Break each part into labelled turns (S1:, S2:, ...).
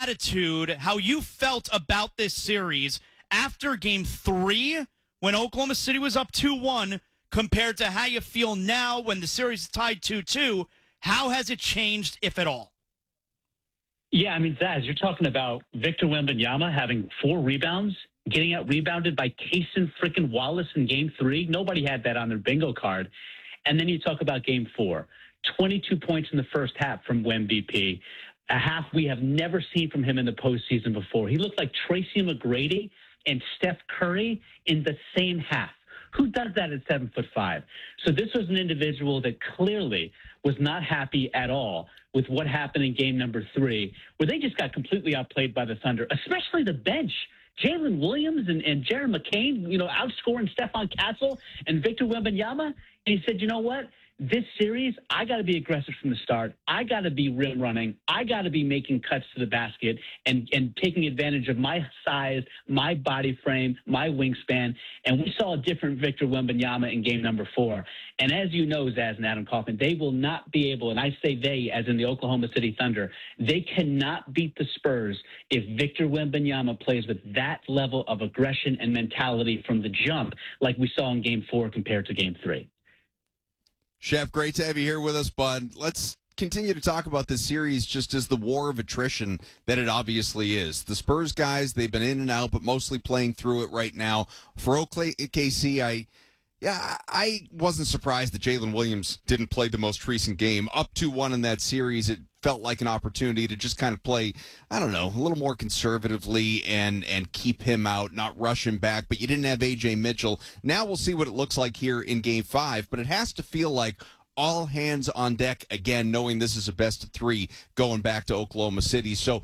S1: attitude, how you felt about this series after Game 3 when Oklahoma City was up 2-1 compared to how you feel now when the series is tied 2-2. How has it changed, if at all?
S2: Yeah, I mean, Zaz, you're talking about Victor Wembanyama having 4 rebounds, getting out rebounded by Cason freaking Wallace in Game 3. Nobody had that on their bingo card. And then you talk about Game 4, 22 points in the first half from MVP, a half we have never seen from him in the postseason before. He looked like Tracy McGrady and Steph Curry in the same half. Who does that at 7'5"? So this was an individual that clearly was not happy at all with what happened in game number 3, where they just got completely outplayed by the Thunder, especially the bench. Jalen Williams and Jared McCain, outscoring Stephon Castle and Victor Wembanyama. And he said, you know what? This series, I got to be aggressive from the start. I got to be rim running. I got to be making cuts to the basket and taking advantage of my size, my body frame, my wingspan. And we saw a different Victor Wembanyama in game number 4. And as you know, Zaz and Adam Kaufman, they will not be able, and I say they as in the Oklahoma City Thunder, they cannot beat the Spurs if Victor Wembanyama plays with that level of aggression and mentality from the jump like we saw in game 4 compared to game 3.
S3: Chef, great to have you here with us, bud. Let's continue to talk about this series just as the war of attrition that it obviously is. The Spurs guys, they've been in and out, but mostly playing through it right now. For OKC, I wasn't surprised that Jalen Williams didn't play the most recent game. Up 2-1 in that series, it felt like an opportunity to just kind of play, I don't know, a little more conservatively and keep him out, not rush him back. But you didn't have A.J. Mitchell. Now we'll see what it looks like here in Game 5. But it has to feel like all hands on deck again, knowing this is a best of 3 going back to Oklahoma City. So,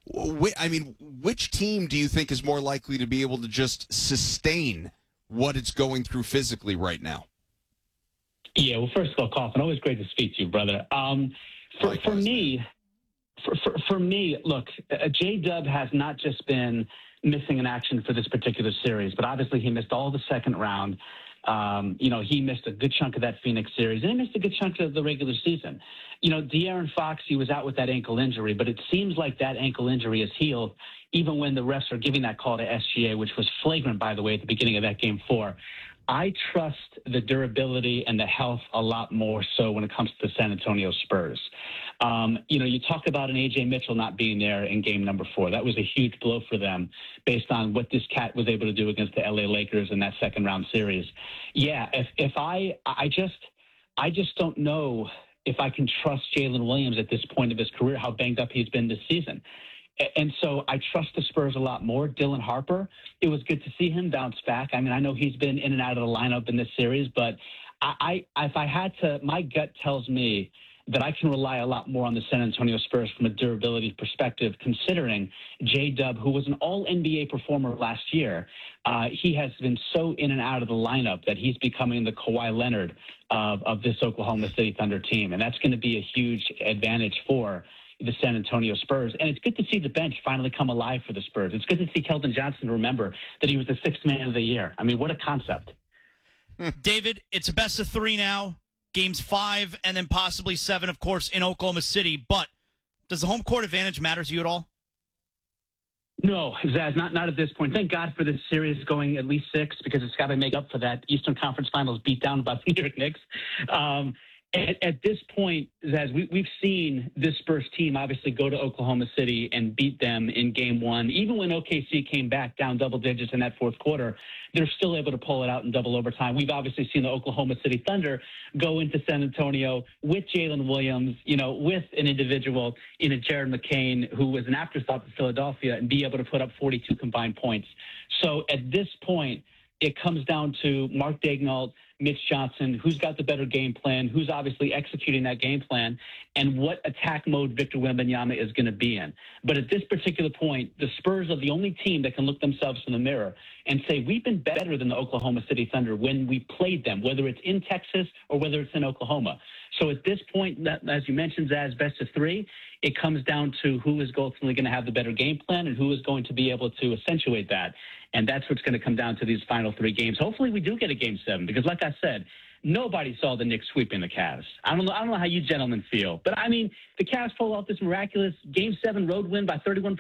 S3: which team do you think is more likely to be able to just sustain what it's going through physically right now?
S2: Yeah, well, first of all, Kaufman, always great to speak to you, brother. For me, look, J-Dub has not just been missing in action for this particular series, but obviously he missed all the second round. He missed a good chunk of that Phoenix series, and he missed a good chunk of the regular season. De'Aaron Fox, he was out with that ankle injury, but it seems like that ankle injury is healed even when the refs are giving that call to SGA, which was flagrant, by the way, at the beginning of that Game 4. I trust the durability and the health a lot more so when it comes to the San Antonio Spurs. You talk about an A.J. Mitchell not being there in game number 4. That was a huge blow for them based on what this cat was able to do against the L.A. Lakers in that second round series. Yeah, I just don't know if I can trust Jalen Williams at this point of his career, how banged up he's been this season. And so I trust the Spurs a lot more. Dylan Harper, it was good to see him bounce back. I mean, I know he's been in and out of the lineup in this series, but if I had to, my gut tells me that I can rely a lot more on the San Antonio Spurs from a durability perspective, considering J-Dub, who was an all-NBA performer last year, he has been so in and out of the lineup that he's becoming the Kawhi Leonard of this Oklahoma City Thunder team. And that's going to be a huge advantage for the San Antonio Spurs. And it's good to see the bench finally come alive for the Spurs. It's good to see Keldon Johnson remember that he was the 6th man of the year. I mean, what a concept.
S1: David, it's a best of 3 now. Games 5 and then possibly 7, of course, in Oklahoma City. But does the home court advantage matter to you at all?
S2: No, Zaz, not at this point. Thank God for this series going at least 6 because it's got to make up for that Eastern Conference Finals beat down by the New York Knicks. At this point, Zaz, we've seen this Spurs team obviously go to Oklahoma City and beat them in Game 1. Even when OKC came back down double digits in that fourth quarter, they're still able to pull it out in double overtime. We've obviously seen the Oklahoma City Thunder go into San Antonio with Jalen Williams, with an individual, Jared McCain, who was an afterthought for Philadelphia, and be able to put up 42 combined points. So at this point, it comes down to Mark Daigneault, Mitch Johnson, who's got the better game plan, who's obviously executing that game plan, and what attack mode Victor Wembanyama is going to be in. But at this particular point, the Spurs are the only team that can look themselves in the mirror and say, we've been better than the Oklahoma City Thunder when we played them, whether it's in Texas or whether it's in Oklahoma. So at this point, as you mentioned, Zaz, best of 3, it comes down to who is ultimately going to have the better game plan and who is going to be able to accentuate that. And that's what's going to come down to these final 3 games. Hopefully we do get a Game 7 because, like I said, nobody saw the Knicks sweeping the Cavs. I don't know how you gentlemen feel. But, I mean, the Cavs pull off this miraculous Game 7 road win by 31